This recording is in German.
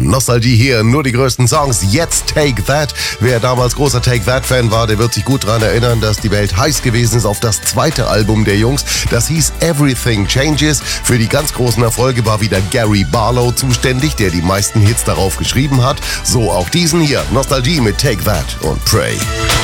Nostalgie hier, nur die größten Songs. Jetzt Take That. Wer damals großer Take That-Fan war, der wird sich gut daran erinnern, dass die Welt heiß gewesen ist auf das zweite Album der Jungs. Das hieß Everything Changes. Für die ganz großen Erfolge war wieder Gary Barlow zuständig, der die meisten Hits darauf geschrieben hat. So auch diesen hier. Nostalgie mit Take That und Pray.